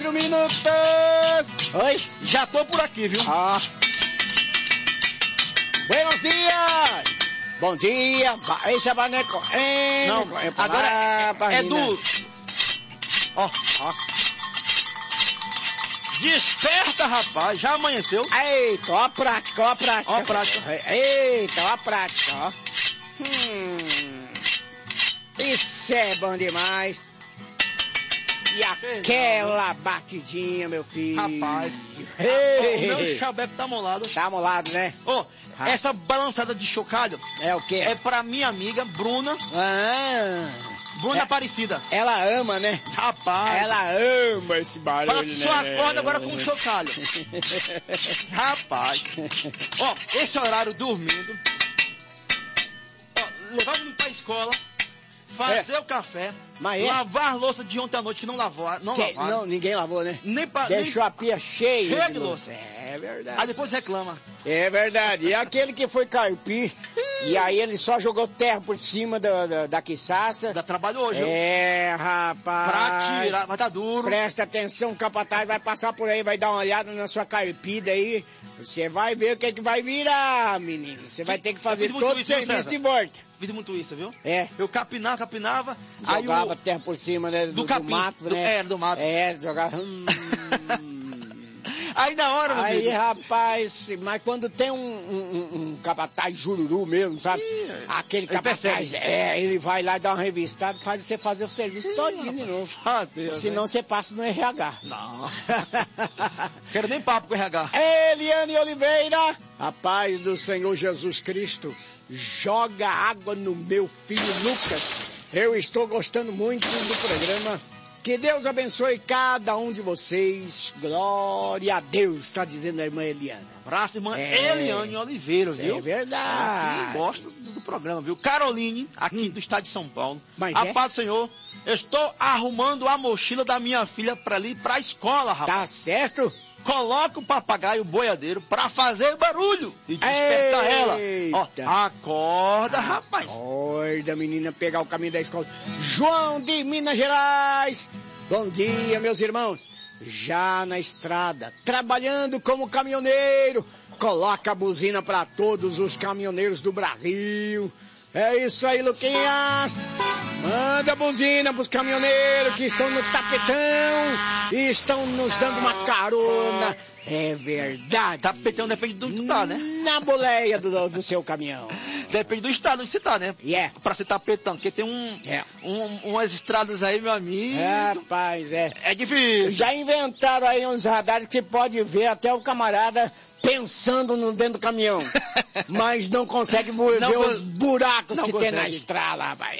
4 minutos. Oi? Já tô por aqui, viu? Buenos dias. Bom dia. Esse é Baneco. Não, agora é do... Ó. Desperta, rapaz. Já amanheceu. Eita, ó a prática. Eita, ó a prática, ó. Isso é bom demais. E aquela batidinha, meu filho. Rapaz. O meu chaveco tá molado. Tá molado, né? Essa balançada de chocalho é o quê? É pra minha amiga Bruna. Bruna Aparecida. Ela ama, né? Rapaz. Ela ama esse barulho, né? Só acorda agora com chocalho. Rapaz. Esse horário dormindo. Levar o menino pra escola. Fazer o café, lavar a louça de ontem à noite que não lavaram. Não, ninguém lavou, né? Deixou a pia cheia de louça. É verdade. Aí depois reclama. É verdade. E aquele que foi carpir, e aí ele só jogou terra por cima da quiçaça. Dá trabalho hoje. Rapaz. Pra tirar, vai tá duro. Presta atenção, o capataz vai passar por aí, vai dar uma olhada na sua carpida aí. Você vai ver o que vai virar, menino. Você vai ter que fazer todo o serviço de volta. Fiz muito isso, viu? Eu capinava. Jogava terra por cima, né, do mato, né? Do mato. Jogava... Aí na hora, meu amigo. Rapaz, mas quando tem um capataz jururu mesmo, sabe? Aquele capataz, ele vai lá e dá uma revistada, faz você fazer o serviço todinho de novo. Senão você passa no RH. Não. Quero nem papo com o RH. Eliane Oliveira, a paz do Senhor Jesus Cristo, joga água no meu filho Lucas. Eu estou gostando muito do programa. Que Deus abençoe cada um de vocês. Glória a Deus, está dizendo a irmã Eliana. Abraço, irmã Eliane Oliveira, viu? É verdade. Gosto do programa, viu? Caroline, aqui do estado de São Paulo. A paz do Senhor. Eu estou arrumando a mochila da minha filha para ir para a escola, rapaz. Tá certo? Coloca o papagaio boiadeiro pra fazer barulho e despertar ela. Acorda, rapaz. Acorda, menina, pegar o caminho da escola. João de Minas Gerais. Bom dia, meus irmãos. Já na estrada, trabalhando como caminhoneiro. Coloca a buzina pra todos os caminhoneiros do Brasil. É isso aí, Luquinhas. Manda a buzina pros caminhoneiros que estão no tapetão e estão nos dando uma carona. É verdade. Tapetão depende do que tá, né? Na boleia do seu caminhão. Depende do estado onde você tá, né? Pra ser tapetão, porque tem umas estradas aí, meu amigo. Rapaz, é difícil. Já inventaram aí uns radares que pode ver até o camarada pensando dentro do caminhão, mas não consegue ver os buracos que tem na estrada, rapaz.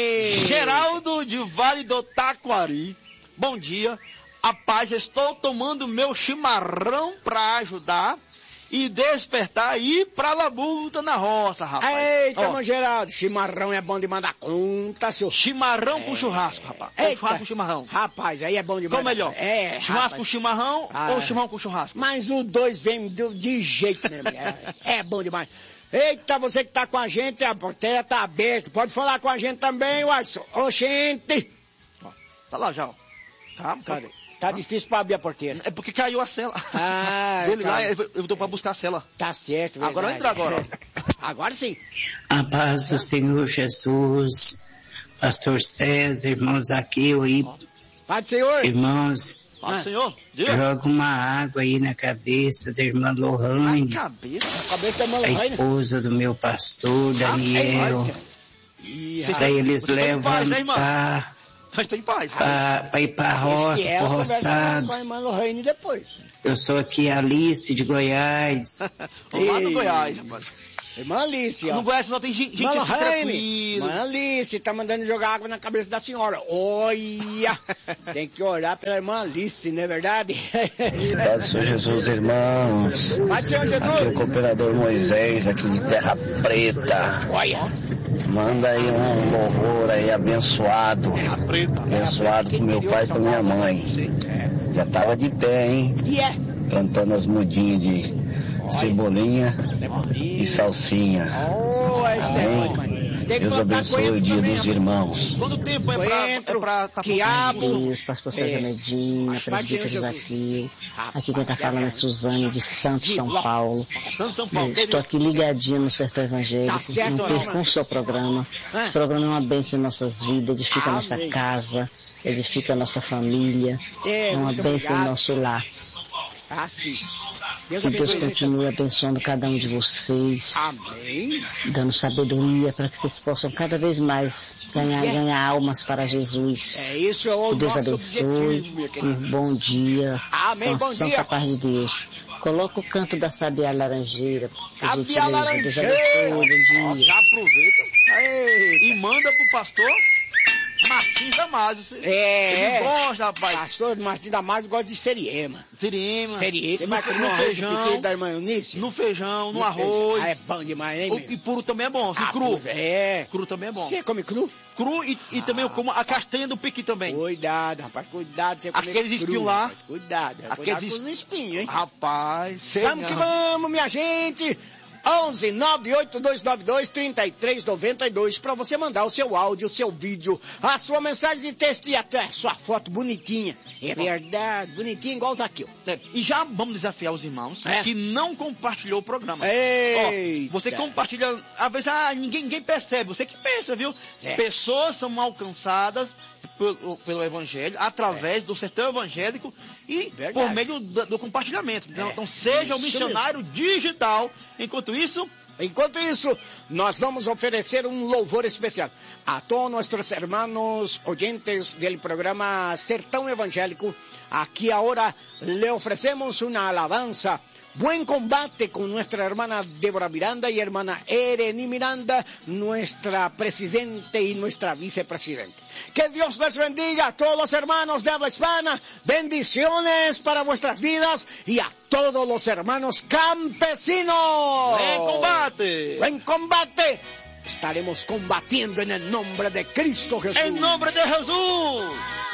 Geraldo de Vale do Taquari, bom dia. Rapaz, estou tomando meu chimarrão pra ajudar e despertar e ir pra labuta na roça, rapaz. Eita, irmão Geraldo, chimarrão é bom de mandar conta, senhor. Chimarrão com churrasco, rapaz. Churrasco com chimarrão. Rapaz, aí é bom demais. Qual melhor? Churrasco com chimarrão ou chimarrão com churrasco? Mas os dois vêm de jeito mesmo. É bom demais. Eita, você que tá com a gente, a porteira tá aberta. Pode falar com a gente também, Watson. Oxente. Tá lá já, ó. Calma, cadê? Tá difícil pra abrir a porteira. É porque caiu a cela. Ele lá, eu tô pra buscar a cela. Tá certo, verdade. Agora entra agora. Agora sim. A paz do Senhor Jesus, Pastor César, irmãos aqui, Paz do Senhor. Irmãos, Paz do Senhor. Joga uma água aí na cabeça da irmã Lohane. Na cabeça da irmã Lohane? A esposa do meu pastor, Daniel. Pra eles levantar. Nós estamos em paz. Pra ir pra roça, pro roçado. Com a irmã Lohane depois. Eu sou aqui Alice de Goiás. Lá do Goiás, rapaz. Irmã Alice, ó. No Goiás só tem gente assim tranquila. Irmã Alice, tá mandando jogar água na cabeça da senhora. Olha! Tem que orar pela irmã Alice, não é verdade? Paz do Senhor Jesus, irmãos. Paz do Senhor Jesus. Aqui é o cooperador Moisés, aqui de Terra Preta. Olha! Manda aí um louvor aí abençoado. Abençoado pro meu pai e pra minha mãe. Já tava de pé, hein? Plantando as mudinhas de cebolinha e salsinha. Amém? Deus abençoe o dia dos irmãos. Quanto tempo é pra quiabo? Deus, pastor Sérgio Medina, presbítero Desafio. Aqui quem está falando é Suzane, de Santos, São Paulo. Estou aqui ligadinho no Sertão Evangélico. Não percam o seu programa. Esse programa é uma bênção em nossas vidas, edifica a nossa casa, edifica a nossa família. É uma bênção em nosso lar. Sim. Que Deus continue abençoando cada um de vocês. Amém. Dando sabedoria para que vocês possam cada vez mais ganhar almas para Jesus. É isso, é o que Deus nosso abençoe. objetivo, minha querida. Um bom dia. Amém, bom dia. Santa paz de Deus. Coloca o canto da Sabiá Laranjeira. Sabiá Laranjeira. Bom dia. Já aproveita e manda pro pastor Martins Damasio. Ele gosta, rapaz. Pastor Martins Damasio gosta de seriema. Você vai comer um feijão da irmã Eunice? No feijão, no arroz. É bom demais, hein? E puro também é bom, assim, cru. Cru também é bom. Você come cru? Cru e também eu como a castanha do piqui também. Cuidado, rapaz, cuidado. Você comer aqueles espinhos lá. Rapaz, cuidado com os espinhos, hein? Rapaz, vamos que vamos, minha gente. 11-98292-3392 para você mandar o seu áudio, o seu vídeo, a sua mensagem de texto e até a sua foto bonitinha. É verdade, bonitinha igual o Zaqueu. E já vamos desafiar os irmãos que não compartilhou o programa. Você compartilha, às vezes ninguém percebe, você que pensa, viu? Pessoas são alcançadas pelo Evangelho, através do Sertão Evangélico e por meio do compartilhamento. Então seja um missionário digital. Enquanto isso, nós vamos oferecer um louvor especial a todos nossos hermanos oyentes do programa Sertão Evangélico. Aqui agora le ofrecemos una alabanza. Buen combate con nuestra hermana Débora Miranda y hermana Ereni Miranda, nuestra presidente y nuestra vicepresidente. Que Dios les bendiga a todos los hermanos de habla hispana. Bendiciones para vuestras vidas y a todos los hermanos campesinos. ¡Buen combate! ¡Buen combate! Estaremos combatiendo en el nombre de Cristo Jesús. ¡En nombre de Jesús!